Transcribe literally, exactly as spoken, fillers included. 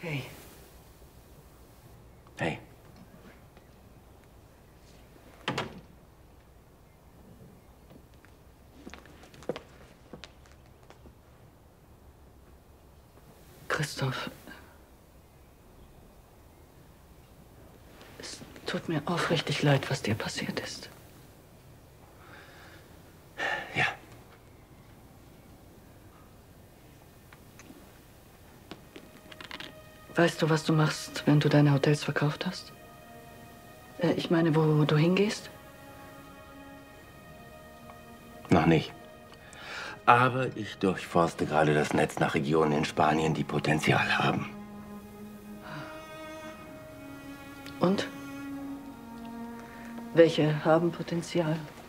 Hey. Hey. Christoph. Es tut mir aufrichtig leid, was dir passiert ist. Ja. Weißt du, was du machst, wenn du deine Hotels verkauft hast? Äh, ich meine, wo du hingehst? Noch nicht. Aber ich durchforste gerade das Netz nach Regionen in Spanien, die Potenzial haben. Und? Welche haben Potenzial?